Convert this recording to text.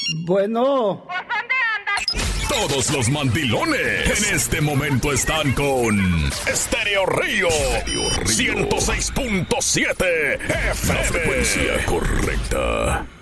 Bueno. ¿Pues dónde andas? Todos los mandilones en este momento están con Estéreo Río 106.7 FM. La frecuencia correcta.